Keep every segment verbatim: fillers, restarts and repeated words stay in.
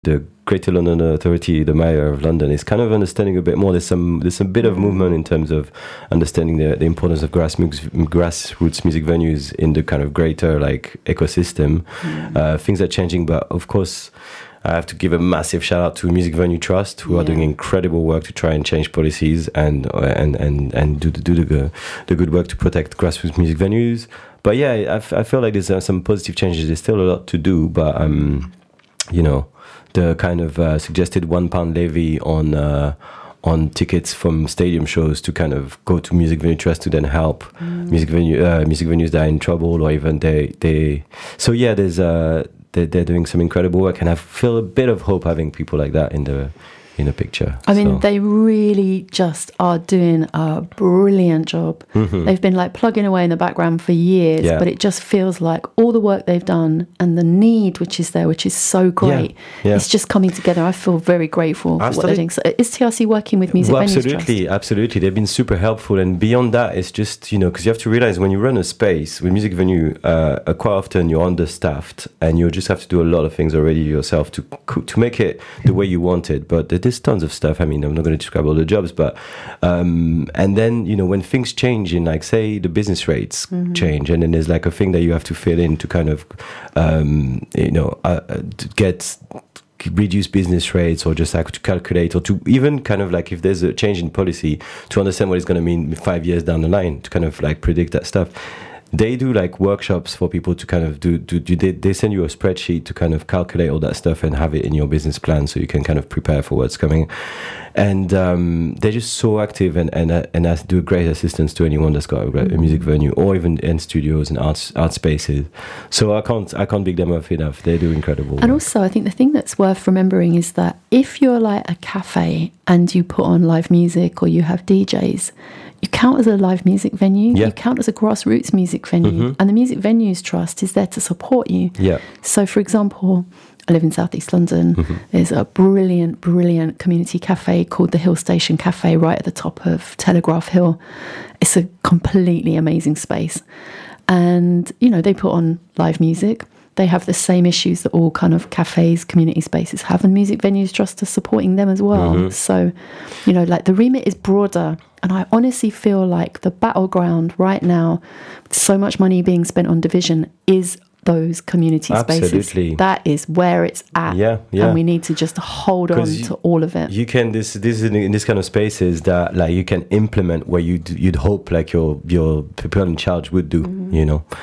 the Greater London Authority, the Mayor of London, is kind of understanding a bit more. There's some there's a bit of movement in terms of understanding the, the importance of grass, grassroots music venues in the kind of greater like ecosystem. Mm. Uh, things are changing, but of course, I have to give a massive shout out to Music Venue Trust, who yeah. are doing incredible work to try and change policies and and and and do the, do the the good work to protect grassroots music venues. But yeah, I, f- I feel like there's uh, some positive changes. There's still a lot to do, but um, you know. The kind of uh, suggested one pound levy on uh, on tickets from stadium shows to kind of go to Music Venue Trust to then help mm. music venue uh, music venues that are in trouble, or even they they. So yeah, there's uh they're, they're doing some incredible work, and I feel a bit of hope having people like that in the in the picture. I mean, so. They really just are doing a brilliant job. Mm-hmm. They've been like plugging away in the background for years, yeah. but it just feels like all the work they've done and the need which is there, which is so great, yeah. Yeah. it's just coming together. I feel very grateful for what they're doing. So is T R C working with Music well, Venues absolutely, Trust? Absolutely. They've been super helpful. And beyond that, it's just, you know, because you have to realize when you run a space with Music Venue, uh, quite often you're understaffed and you just have to do a lot of things already yourself to to make it the way you want it. But there's tons of stuff. I mean, I'm not going to describe all the jobs, but um, and then, you know, when things change in, like, say, the business rates mm-hmm. change, and then there's like a thing that you have to fill in to kind of, um, you know, uh, to get reduce business rates, or just like to calculate, or to even kind of like if there's a change in policy, to understand what it's going to mean five years down the line, to kind of like predict that stuff. They do like workshops for people to kind of do, do, do they, they send you a spreadsheet to kind of calculate all that stuff and have it in your business plan so you can kind of prepare for what's coming. And um, they're just so active, and and uh, and do a great assistance to anyone that's got a, a music venue, or even in studios and art art spaces. So I can't I can't big them up enough. They do incredible work. And also, I think the thing that's worth remembering is that if you're like a cafe and you put on live music or you have D Js, you count as a live music venue, yeah. you count as a grassroots music venue, mm-hmm. and the Music Venues Trust is there to support you. Yeah. So, for example, I live in South East London. Mm-hmm. There's a brilliant, brilliant community cafe called the Hill Station Cafe right at the top of Telegraph Hill. It's a completely amazing space. And, you know, they put on live music. They have the same issues that all kind of cafes, community spaces have, and Music Venues Trust are supporting them as well. Mm-hmm. So, you know, like the remit is broader. And I honestly feel like the battleground right now, with so much money being spent on division, is those community spaces. Absolutely. That is where it's at. Yeah, yeah. And we need to just hold on you, to all of it. You can this this is in this kind of spaces that like you can implement where you you'd hope like your your people in charge would do. Mm-hmm. You know,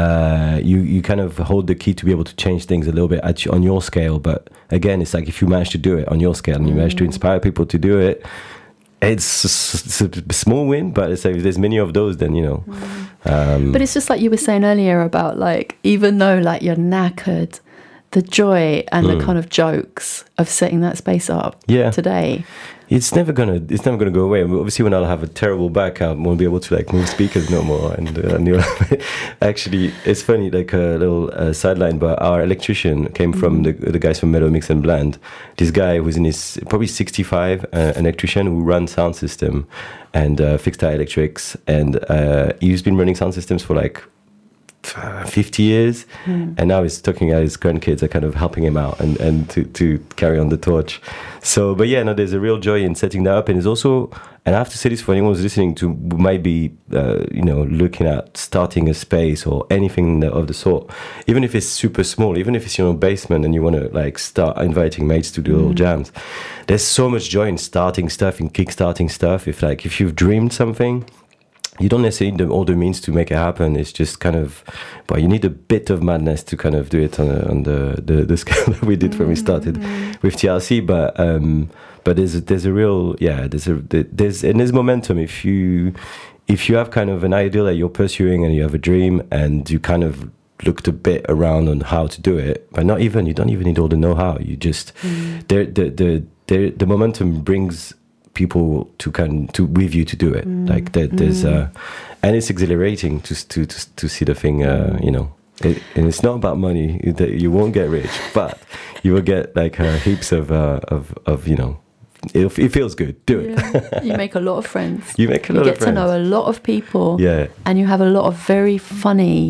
uh, you you kind of hold the key to be able to change things a little bit at, on your scale. But again, it's like if you manage to do it on your scale and you mm-hmm. manage to inspire people to do it. It's, it's a small win, but it's like if there's many of those, then, you know. Mm. Um, but it's just like you were saying earlier about, like, even though, like, you're knackered, the joy and mm. the kind of jokes of setting that space up yeah. today. It's never gonna. It's never gonna go away. Obviously, when I'll have a terrible back, I won't be able to like move speakers no more. And, uh, and you know, actually, it's funny. Like a little uh, sideline, but our electrician came mm-hmm. from the the guys from Mellow Mix and Blend. This guy who's in his probably sixty-five, uh, an electrician who runs sound system and uh, fixed tire electrics, and uh, he's been running sound systems for like fifty years, mm. and now he's talking at his grandkids are kind of helping him out and, and to, to carry on the torch. So, but yeah, no, there's a real joy in setting that up, and there's also, and I have to say this for anyone who's listening to who might be, uh, you know, looking at starting a space or anything of the sort, even if it's super small, even if it's your own basement and you want to like start inviting mates to do mm. little jams, there's so much joy in starting stuff, in kickstarting stuff. If like if you've dreamed something, you don't necessarily need all the means to make it happen. It's just kind of, but you need a bit of madness to kind of do it on, on the, the, the scale that we did when we started mm-hmm. with T R C. But um, but there's a, there's a real yeah there's a there's and there's momentum if you if you have kind of an idea that you're pursuing and you have a dream and you kind of looked a bit around on how to do it, but not even you don't even need all the know-how. You just mm. the the the the the momentum brings people to kind to with you to do it mm. like that there's mm. uh and it's exhilarating to to to, to see the thing uh you know it, and it's not about money. That you won't get rich, but you will get like uh, heaps of uh of of you know it, it feels good. Do it. Yeah. You make a lot of friends. You make a lot you of friends. You get to know a lot of people. Yeah. And you have a lot of very funny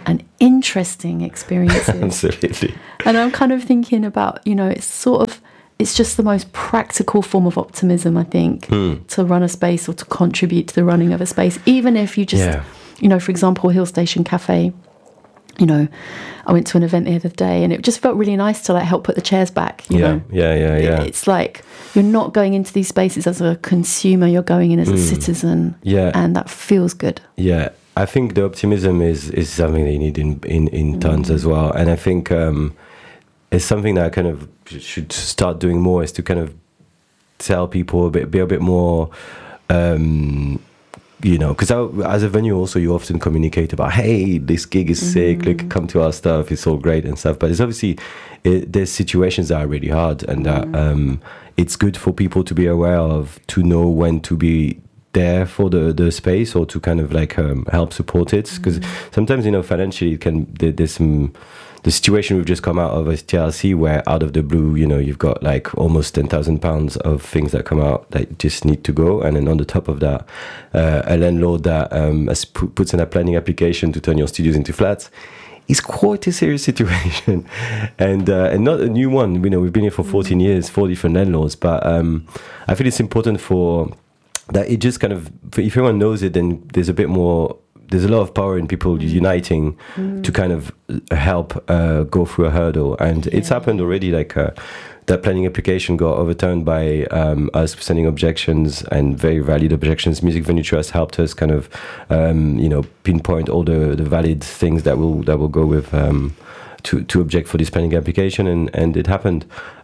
and interesting experiences. Absolutely. And I'm kind of thinking about, you know, it's sort of, it's just the most practical form of optimism, I think, mm. to run a space or to contribute to the running of a space. Even if you just, yeah. you know, for example, Hill Station Cafe, you know, I went to an event the other day and it just felt really nice to like help put the chairs back. You yeah, know? yeah, yeah, yeah. It's like you're not going into these spaces as a consumer, you're going in as mm. a citizen. Yeah. And that feels good. Yeah. I think the optimism is, is something they need in, in, in tons mm. as well. And I think um, it's something that I kind of should start doing more, is to kind of tell people a bit, be a bit more... Um, you know, because as a venue also you often communicate about, hey, this gig is sick, mm-hmm. like come to our stuff, it's all great and stuff, but it's obviously it, there's situations that are really hard, and that mm. um, it's good for people to be aware of, to know when to be there for the, the space, or to kind of like um, help support it, because mm. sometimes, you know, financially it can there, there's some the situation we've just come out of as T R C, where out of the blue, you know, you've got like almost ten thousand pounds of things that come out that just need to go. And then on the top of that, uh, a landlord that um, has p- puts in a planning application to turn your studios into flats. It's quite a serious situation. and uh, and not a new one. You know, we've been here for fourteen years, four different landlords. But um, I feel it's important for that it just kind of, if everyone knows it, then there's a bit more, there's a lot of power in people mm. uniting mm. to kind of help uh, go through a hurdle. And yeah. it's happened already, like uh, that planning application got overturned by um, us sending objections, and very valid objections. Music Venue Trust helped us kind of, um, you know, pinpoint all the, the valid things that will that will go with um, to, to object for this planning application, and, and it happened.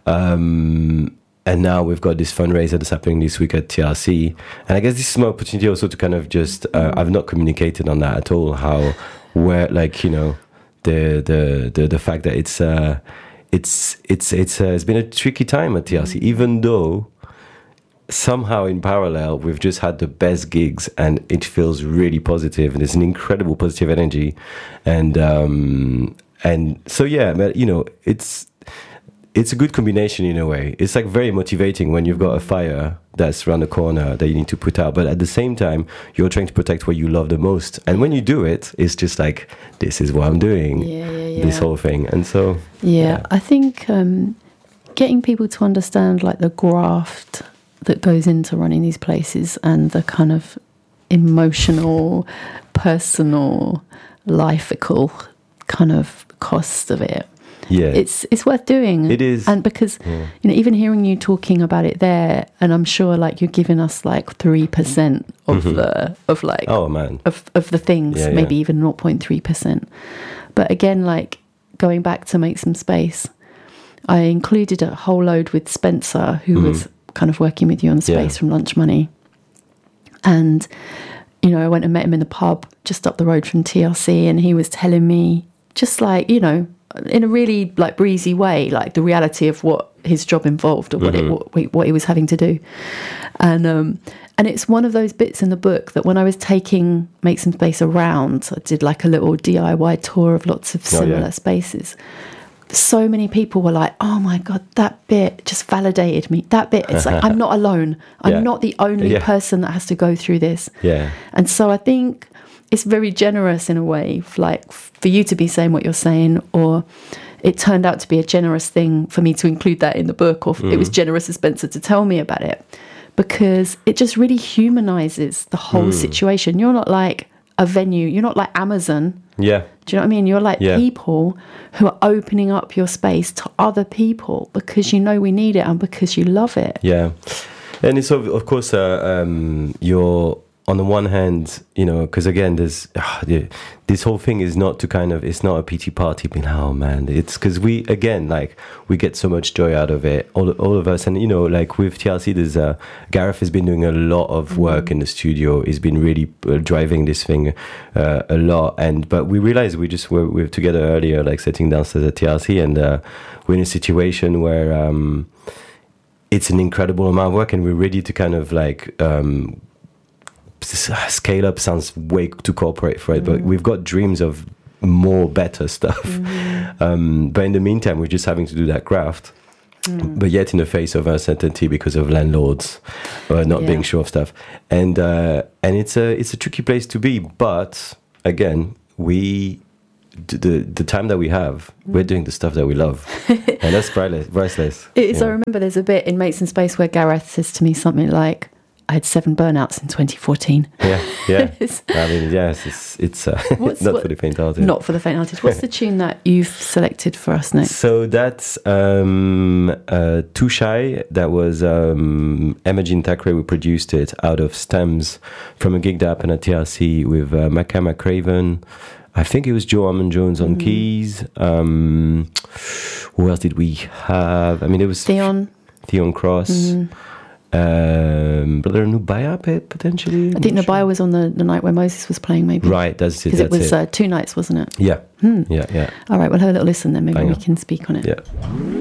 Um, And now we've got this fundraiser that's happening this week at T R C. And I guess this is my opportunity also to kind of just, uh, I've not communicated on that at all, how, where, like, you know, the the the, the fact that it's, uh, it's, it's, it's, uh, it's been a tricky time at T R C, even though somehow in parallel, we've just had the best gigs and it feels really positive, and there's an incredible positive energy. And, um, and so, yeah, but, you know, it's, it's a good combination in a way. It's like very motivating when you've got a fire that's around the corner that you need to put out, but at the same time, you're trying to protect what you love the most. And when you do it, it's just like, this is what I'm doing, yeah, yeah, yeah. this whole thing. And so, yeah, yeah. I think um, getting people to understand like the graft that goes into running these places, and the kind of emotional, personal, lifeical kind of cost of it. Yeah, it's it's worth doing. It is, and because yeah. you know, even hearing you talking about it there, and I'm sure like you're giving us like three percent of mm-hmm. the of like oh man of of the things, yeah, maybe yeah. even zero point three percent. But again, like going back to Make Some Space, I included a whole load with Spencer, who mm-hmm. was kind of working with you on Space yeah. from Lunch Money, and you know, I went and met him in the pub just up the road from T R C, and he was telling me just like, you know, in a really like breezy way, like the reality of what his job involved, or what mm-hmm. it what, what he was having to do, and um and it's one of those bits in the book that when I was taking Make Some Space around, I did like a little D I Y tour of lots of similar oh, yeah. spaces. So many people were like, "Oh my god, that bit just validated me." That bit, it's like I'm not alone. I'm yeah. not the only yeah. person that has to go through this. Yeah, and so I think it's very generous in a way, like for you to be saying what you're saying, or it turned out to be a generous thing for me to include that in the book, or mm. it was generous of Spencer to tell me about it, because it just really humanizes the whole mm. situation. You're not like a venue, you're not like Amazon. Yeah. Do you know what I mean? You're like yeah. people who are opening up your space to other people because you know we need it and because you love it. Yeah. And it's of, of course, uh, um, you're, on the one hand, you know, because again, there's uh, the, this whole thing is not to kind of, it's not a pity party being, oh man, it's because we, again, like, we get so much joy out of it, all, all of us. And, you know, like with T R C, there's uh, Gareth has been doing a lot of work mm. in the studio. He's been really uh, driving this thing uh, a lot. And, but we realized we just were, we were together earlier, like sitting downstairs at T R C, and uh, we're in a situation where um, it's an incredible amount of work, and we're ready to kind of like, um, scale up sounds way too corporate for it, mm. but we've got dreams of more better stuff. Mm. Um, but in the meantime, we're just having to do that graft. Mm. But yet in the face of uncertainty because of landlords uh, not yeah. being sure of stuff, and uh, and it's a it's a tricky place to be. But again, we the the time that we have, we're doing the stuff that we love, and that's priceless. priceless It is. you I know. remember there's a bit in Mates in Space where Gareth says to me something like, I had seven burnouts in twenty fourteen. Yeah, yeah. It's- I mean, yes, it's it's uh, What's- not what- for the faint-hearted. Not for the faint-hearted. What's the tune that you've selected for us next? So that's um, uh, Too Shy. That was um, Imogen Thackeray who produced it out of stems from a gig that happened at T R C with uh, Maca McCraven. I think it was Joe Armand Jones on keys. Um, who else did we have? I mean, it was Theon. Theon Cross. Um, Brother Nubaya potentially. I think Nabaya was on the, the night where Moses was playing, maybe. Right, that's it. Because it That's was it. Uh, two nights, wasn't it? yeah, yeah, yeah. All right, we'll have a little listen then. Maybe Bang we on. can speak on it. Yeah.